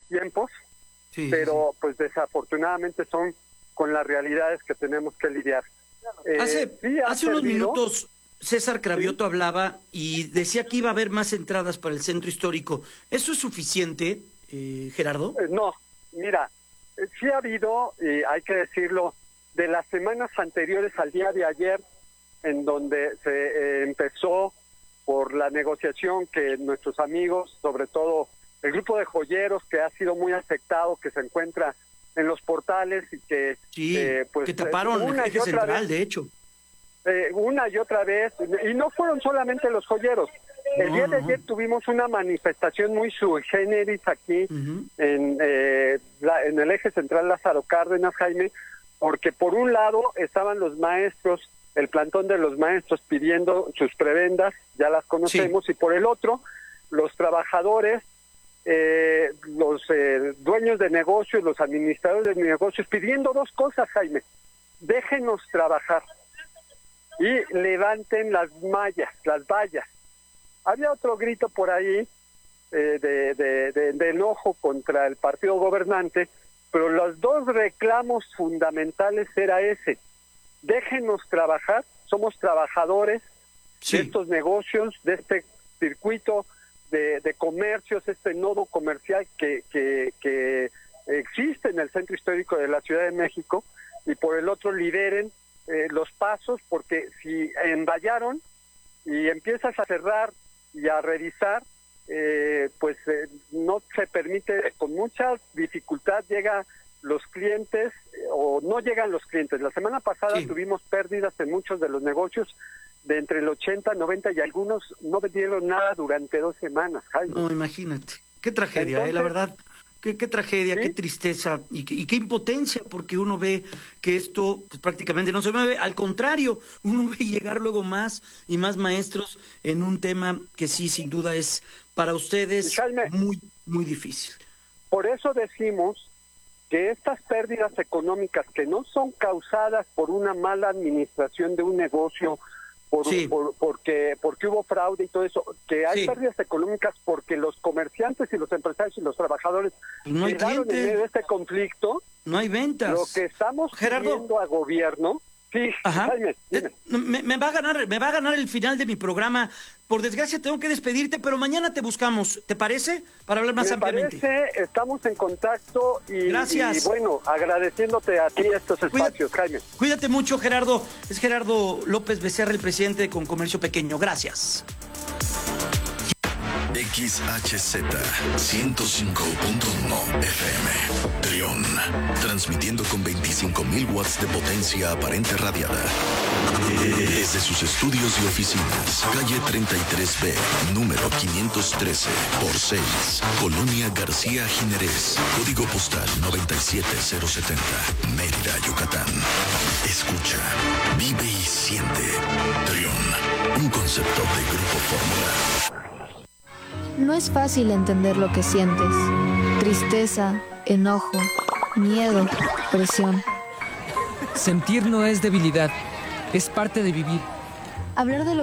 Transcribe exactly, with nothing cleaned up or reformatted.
tiempos, Sí, pero sí, sí. pues desafortunadamente son con las realidades que tenemos que lidiar. Eh, Hace, sí ha hace unos servido, minutos César sí, Cravioto hablaba y decía que iba a haber más entradas para el centro histórico. ¿Eso es suficiente, eh, Gerardo? eh, no, mira, eh, sí ha habido, y hay que decirlo, de las semanas anteriores al día de ayer, en donde se eh, empezó por la negociación que nuestros amigos, sobre todo el grupo de joyeros que ha sido muy afectado, que se encuentra en los portales y que Sí, eh, pues que taparon el una y eje otra central, vez, de hecho. eh, una y otra vez, y no fueron solamente los joyeros. El No, día de no, ayer no. tuvimos una manifestación muy sui generis aquí Ujú. en, eh, la, en el eje central Lázaro Cárdenas, Jaime, porque por un lado estaban los maestros, el plantón de los maestros pidiendo sus prebendas, ya las conocemos, Sí, y por el otro, los trabajadores, eh, los eh, dueños de negocios, los administradores de negocios, pidiendo dos cosas, Jaime: déjenos trabajar y levanten las mallas, las vallas. Había otro grito por ahí eh, de, de, de, de enojo contra el partido gobernante, pero los dos reclamos fundamentales era ese: déjenos trabajar, somos trabajadores de sí. estos negocios, de este circuito de, de comercios, este nodo comercial que, que, que existe en el centro histórico de la Ciudad de México, y por el otro lideren eh, los pasos, porque si envallaron y empiezas a cerrar y a revisar, eh, pues eh, no se permite, con mucha dificultad llega los clientes eh, o no llegan los clientes. La semana pasada Sí. tuvimos pérdidas en muchos de los negocios de entre el ochenta, noventa, y algunos no vendieron nada durante dos semanas, Jaime. No, imagínate. Qué tragedia, eh, la Entonces, verdad. Qué, qué tragedia, qué sí, tristeza y qué, y qué impotencia, porque uno ve que esto pues, prácticamente no se mueve. Al contrario, uno ve llegar luego más y más maestros en un tema que sí, sin duda, es para y ustedes Jaime, muy, muy difícil. por eso decimos que estas pérdidas económicas, que no son causadas por una mala administración de un negocio, por, Sí, por porque porque hubo fraude y todo eso, que hay sí. pérdidas económicas porque los comerciantes y los empresarios y los trabajadores Pues no hay quedaron en medio cliente, de este conflicto. no hay Lo ventas. que estamos Gerardo, pidiendo a gobierno, sí, ajá. Jaime, Eh, dime. Me, me va a ganar, me va a ganar el final de mi programa. Por desgracia tengo que despedirte, pero mañana te buscamos. ¿Te parece? Para hablar más Me ampliamente. parece, estamos en contacto y, Gracias. y bueno, agradeciéndote a ti estos espacios, Jaime. Cuídate mucho, Gerardo. Es Gerardo López Becerra, el presidente de Concomercio Pequeño. Gracias. X H Z ciento cinco punto uno F M Trión, transmitiendo con veinticinco mil watts de potencia aparente radiada desde sus estudios y oficinas, calle treinta y tres B, número quinientos trece por seis, Colonia García Jiménez, código postal noventa y siete cero setenta, Mérida, Yucatán. Escucha, vive y siente. Trión, un concepto de Grupo Fórmula. No es fácil entender lo que sientes. Tristeza, enojo, miedo, presión. Sentir no es debilidad, es parte de vivir. Hablar de lo